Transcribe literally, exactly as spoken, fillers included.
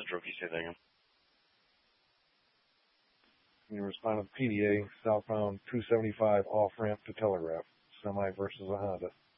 Drew, can you say that again? You responded to P D A, southbound two seventy-five off-ramp to Telegraph, semi versus a Honda.